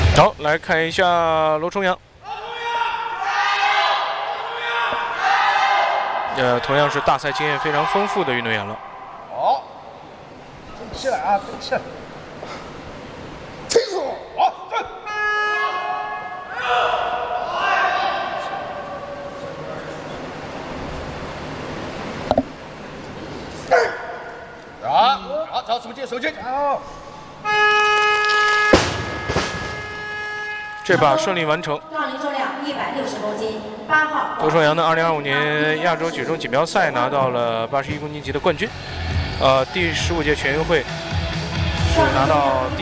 好，来看一下罗重阳。同样是大赛经验非常丰富的运动员了。 好，争气了啊，争气了！清楚，好，站。好，找手机，好。 这把顺利完成。 杠铃重量160公斤，8号。 罗重阳呢，2025年亚洲举重锦标赛拿到了81公斤级的冠军，第15届全运会是拿到第。